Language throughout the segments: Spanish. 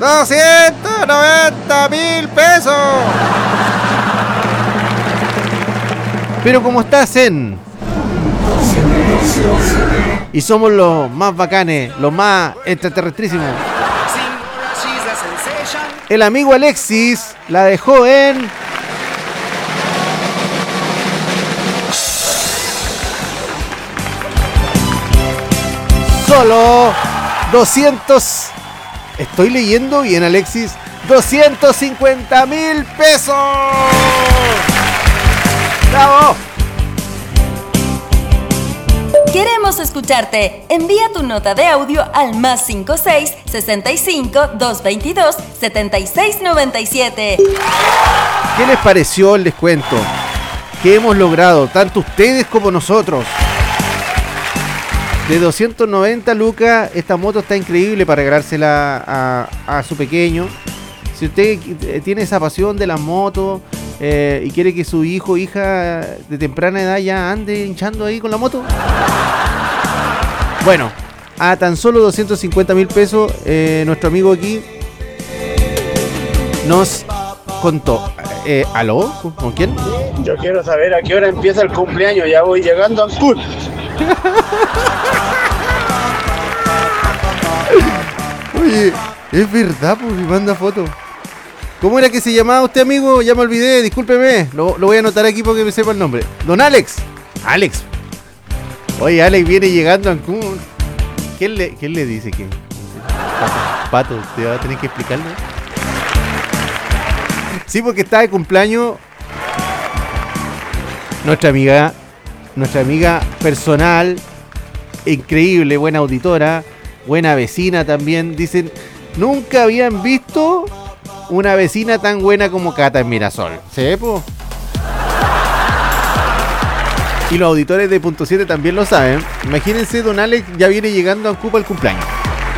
290.000 pesos. Pero como está Zen y somos los más bacanes, los más extraterrestrísimos, el amigo Alexis la dejó en solo 200. Estoy leyendo bien, Alexis. 250.000 pesos. ¡Bravo! Queremos escucharte. Envía tu nota de audio al +56 65 222 7697. ¿Qué les pareció el descuento que hemos logrado, tanto ustedes como nosotros? De 290 lucas, esta moto está increíble para regalársela a su pequeño. Si usted tiene esa pasión de las motos y quiere que su hijo o hija de temprana edad ya ande hinchando ahí con la moto, bueno, a tan solo 250.000 pesos, nuestro amigo aquí nos contó. ¿Aló? ¿Con quién? Yo quiero saber a qué hora empieza el cumpleaños. Ya voy llegando a Ancud. Oye, es verdad, pues me manda foto. ¿Cómo era que se llamaba usted, amigo? Ya me olvidé, discúlpeme. Lo voy a anotar aquí porque me sepa el nombre. Don Alex. Alex. Oye, Alex viene llegando a Ancud. ¿Quién le dice que? Pato, te va a tener que explicarlo. Sí, porque está de cumpleaños nuestra amiga personal, increíble, buena auditora, buena vecina también. Dicen, nunca habían visto una vecina tan buena como Cata en Mirasol. ¿Sí, po? Y los auditores de Punto 7 también lo saben. Imagínense, don Alex ya viene llegando a Ancud al cumpleaños.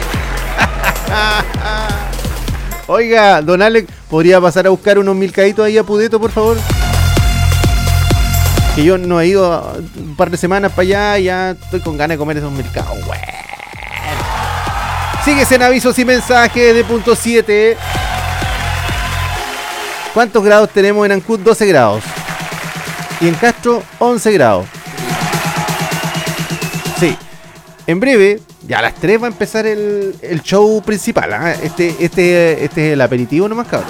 Oiga, don Alex, ¿podría pasar a buscar unos milcaditos ahí a Pudeto, por favor? Que yo no he ido un par de semanas para allá y ya estoy con ganas de comer esos milcados. Bueno. Sigues en avisos y mensajes de Punto 7. ¿Cuántos grados tenemos en Ancud? 12 grados. Y en Castro, 11 grados. Sí. En breve, ya a las 3 va a empezar el show principal. ¿Eh? Este es el aperitivo nomás, cabrón.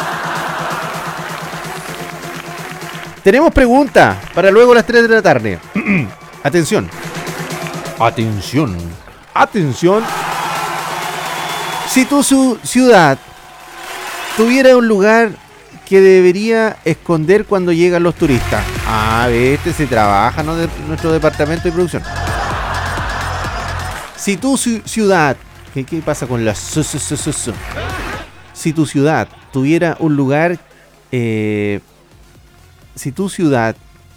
Tenemos pregunta para luego a las 3 de la tarde. Atención. Atención. Atención. Si tu ciudad tuviera un lugar que debería esconder cuando llegan los turistas. Se trabaja, ¿no? De nuestro departamento de producción. Si tu ciudad... ¿Qué pasa con la... Si tu ciudad tuviera un lugar... si tu ciudad...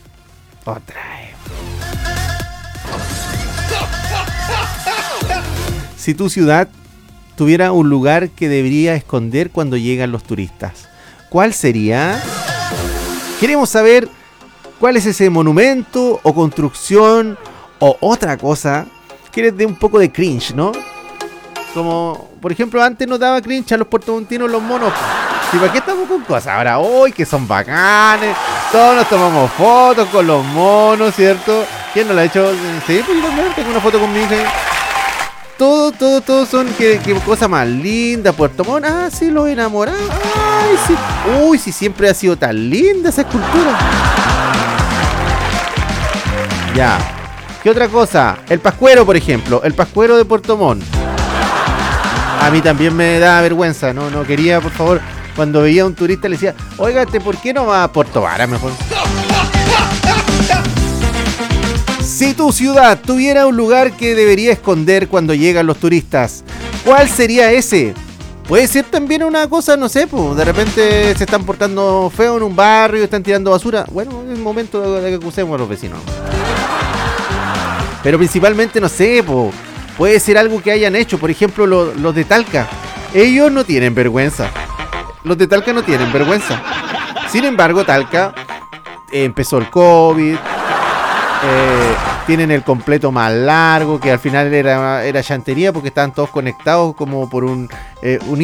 Si tu ciudad tuviera un lugar que debería esconder cuando llegan los turistas, ¿cuál sería? Queremos saber cuál es ese monumento o construcción o otra cosa que les dé un poco de cringe, ¿no? Como, por ejemplo, antes nos daba cringe a los puertomontinos los monos. ¿Y para qué estamos con cosas? Ahora, hoy que son bacanes, todos nos tomamos fotos con los monos, ¿cierto? ¿Quién no lo ha hecho? Sí, pues yo también tengo una foto con mi hija. Todos son que cosa más linda. Puerto Montt, sí, los enamorados. Ay, sí. Uy, sí, siempre ha sido tan linda esa escultura. Ya. ¿Qué otra cosa? El Pascuero, por ejemplo. El Pascuero de Puerto Montt. A mí también me da vergüenza. No quería, por favor. Cuando veía a un turista le decía, óigate, ¿por qué no va a Puerto Vara mejor? Si tu ciudad tuviera un lugar que debería esconder cuando llegan los turistas, ¿cuál sería ese? Puede ser también una cosa, no sé, pues, de repente se están portando feo en un barrio, están tirando basura. Bueno, es el momento de que acusemos a los vecinos. Pero principalmente, no sé, pues, puede ser algo que hayan hecho. Por ejemplo, los de Talca. Ellos no tienen vergüenza. Los de Talca no tienen vergüenza. Sin embargo, Talca empezó el COVID. Tienen el completo más largo, que al final era llantería porque estaban todos conectados como por un